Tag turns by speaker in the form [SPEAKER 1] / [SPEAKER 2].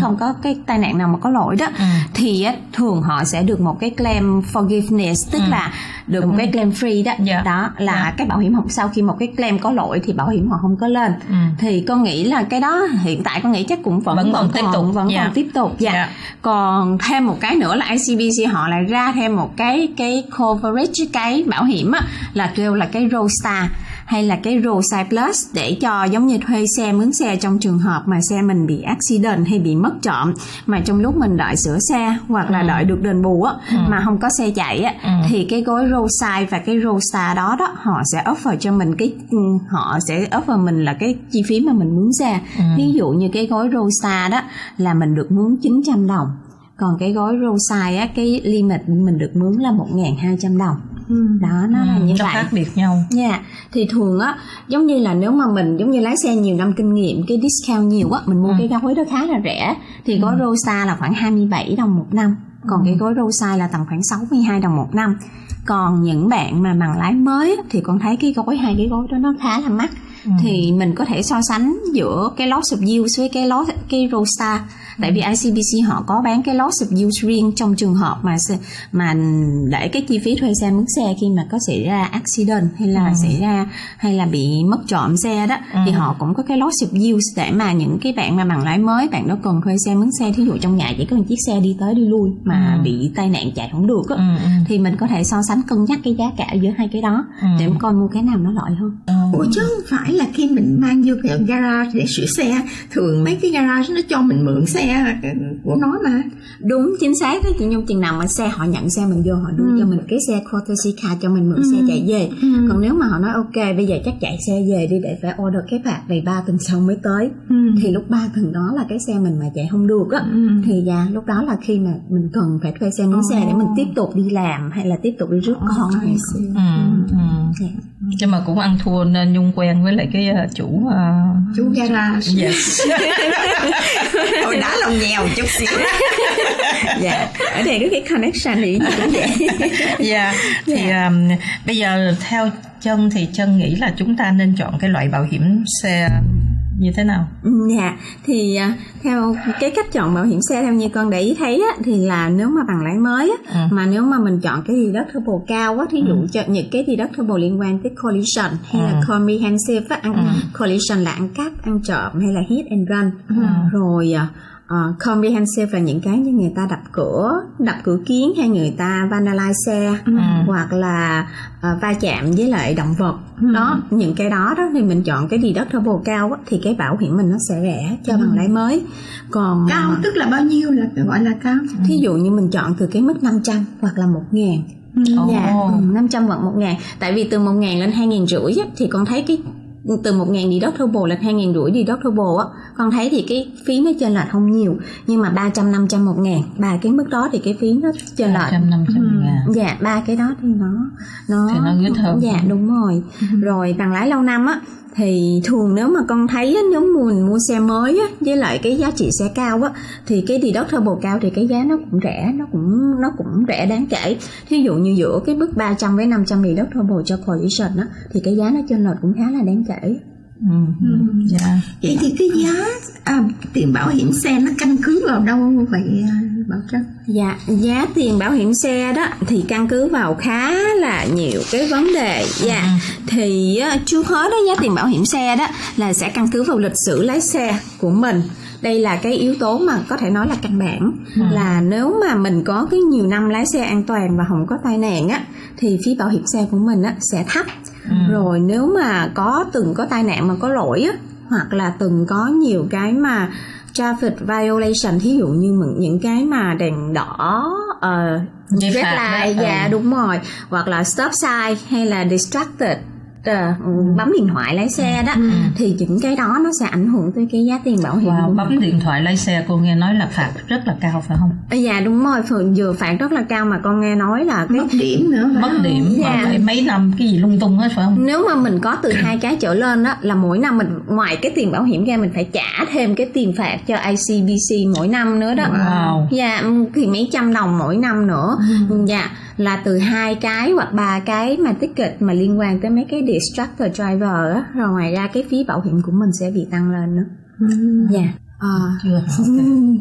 [SPEAKER 1] không có cái tai nạn nào mà có lỗi đó, thì thường họ sẽ được một cái claim forgiveness, tức là được một cái claim free đó. Đó là cái bảo hiểm học sau khi một cái claim có lỗi thì bảo hiểm họ không có lên. Thì con nghĩ là cái đó hiện tại con nghĩ chắc cũng vẫn còn tiếp tục. Còn thêm một cái nữa là ICBC họ lại ra thêm một cái coverage, cái bảo hiểm á, là kêu là cái Roadstar hay là cái Roadside Plus, để cho giống như thuê xe, mướn xe trong trường hợp mà xe mình bị accident hay bị mất trộm, mà trong lúc mình đợi sửa xe hoặc là đợi được đền bù á, mà không có xe chạy á, thì cái gói Roadside và cái Roadstar đó họ sẽ offer cho mình họ sẽ offer mình là cái chi phí mà mình mướn xe. Ví dụ như cái gói Roadstar đó là mình được mướn 900 đồng, còn cái gói Roadside á, cái limit mình được mướn là 1.200 đồng. Đó, nó là như vậy,
[SPEAKER 2] khác biệt nhau.
[SPEAKER 1] Thì thường á, giống như là nếu mà mình giống như lái xe nhiều năm kinh nghiệm, cái discount nhiều á, mình mua cái gói đó khá là rẻ, thì gói Roadstar là khoảng 27 đồng một năm, còn cái gói Roadside là tầm khoảng 62 đồng một năm. Còn những bạn mà bằng lái mới á, thì con thấy hai cái gói đó nó khá là mắc. Thì mình có thể so sánh giữa cái loss of use với cái Roadstar. Tại vì ICBC họ có bán cái loss of use riêng trong trường hợp mà để cái chi phí thuê xe, mướn xe khi mà có xảy ra accident hay là bị mất trộm xe đó, thì họ cũng có cái loss of use để mà những cái bạn mà bằng lái mới, bạn đó cần thuê xe, mướn xe, thí dụ trong nhà chỉ có một chiếc xe đi tới đi lui mà bị tai nạn chạy không được á, thì mình có thể so sánh cân nhắc cái giá cả giữa hai cái đó để coi mua cái nào nó lợi hơn.
[SPEAKER 3] Ủa chứ không phải là khi mình mang vô cái garage để sửa xe, thường mấy cái garage nó cho mình mượn xe của nó mà.
[SPEAKER 1] Đúng, chính xác đó chị Nhung. Chừng nào mà xe họ nhận xe mình vô, họ đưa cho mình cái xe courtesy car cho mình mượn xe chạy về. Còn nếu mà họ nói ok bây giờ chắc chạy xe về đi để phải order cái phạt này 3 tuần sau mới tới, thì lúc 3 tuần đó là cái xe mình mà chạy không được á, thì lúc đó là khi mà mình cần phải thuê xe, mướn xe để mình tiếp tục đi làm hay là tiếp tục đi rước con.
[SPEAKER 2] Nhưng mà cũng ăn thua nên Nhung quen với lại cái chủ
[SPEAKER 3] garage.
[SPEAKER 2] Yes.
[SPEAKER 3] Hồi đã lòng nghèo chút xíu.
[SPEAKER 1] Ở đây có cái connection thì cũng vậy.
[SPEAKER 2] Thì bây giờ theo Trân thì Trân nghĩ là chúng ta nên chọn cái loại bảo hiểm xe như thế nào?
[SPEAKER 1] Thì theo cái cách chọn bảo hiểm xe theo như con để ý thấy á, thì là nếu mà bằng lái mới á, mà nếu mà mình chọn cái deductible cao á, thí dụ cho những cái deductible liên quan tới collision hay là comprehensive á, collision là ăn cắp, ăn trộm hay là hit and run, rồi comprehensive là những cái như người ta đập cửa kiến hay người ta vandalize xe, hoặc là va chạm với lại động vật. Đó, những cái đó thì mình chọn cái deductible cao á, thì cái bảo hiểm mình nó sẽ rẻ cho bằng lái mới. Còn
[SPEAKER 3] cao tức là bao nhiêu là gọi là cao?
[SPEAKER 1] Thí dụ như mình chọn từ cái mức 500 hoặc là 1.000. 500 hoặc 1.000. Tại vì từ 1.000 lên 2.500 á, thì con thấy cái từ 1.000 deductible lên 2.500 deductible á, con thấy thì cái phí nó chênh lệch không nhiều, nhưng mà 300, 500, 1.000, ba cái mức đó thì cái phí nó chênh lệch
[SPEAKER 2] 300, 500.
[SPEAKER 1] Ba cái đó thì nó
[SPEAKER 2] good hơn.
[SPEAKER 1] Đúng rồi. Rồi bằng lái lâu năm á, thì thường nếu mà con thấy á, nếu mình mua xe mới á, với lại cái giá trị xe cao á, thì cái deductible cao thì cái giá nó cũng rẻ, nó cũng rẻ đáng kể. Thí dụ như giữa cái mức 300 với 500 deductible cho collision á, thì cái giá nó chênh lệch cũng khá là đáng kể.
[SPEAKER 3] Vậy thì cái giá tiền bảo hiểm xe nó căn cứ vào đâu vậy Bảo Trân?
[SPEAKER 1] Giá tiền bảo hiểm xe đó thì căn cứ vào khá là nhiều cái vấn đề. Thì trước hết đó, giá tiền bảo hiểm xe đó là sẽ căn cứ vào lịch sử lái xe của mình. Đây là cái yếu tố mà có thể nói là căn bản. Là nếu mà mình có cái nhiều năm lái xe an toàn và không có tai nạn á, thì phí bảo hiểm xe của mình á sẽ thấp. Rồi nếu mà từng có tai nạn mà có lỗi á, hoặc là từng có nhiều cái mà traffic violation, thí dụ như những cái mà đèn đỏ, red light, đúng rồi, hoặc là stop sign hay là distracted, bấm điện thoại lái xe đó, thì những cái đó nó sẽ ảnh hưởng tới cái giá tiền bảo hiểm.
[SPEAKER 2] Bấm điện thoại lái xe cô nghe nói là phạt rất là cao phải không?
[SPEAKER 1] Đúng rồi, vừa phạt rất là cao mà con nghe nói là cái
[SPEAKER 3] mất điểm nữa,
[SPEAKER 2] phải mấy năm cái gì lung tung hết phải không?
[SPEAKER 1] Nếu mà mình có từ 2 cái trở lên đó, là mỗi năm mình ngoài cái tiền bảo hiểm ra mình phải trả thêm cái tiền phạt cho ICBC mỗi năm nữa đó. Thì mấy trăm đồng mỗi năm nữa. Là từ 2 cái hoặc 3 cái mà ticket mà liên quan tới mấy cái distracted driver á, rồi ngoài ra cái phí bảo hiểm của mình sẽ bị tăng lên nữa.
[SPEAKER 2] Chưa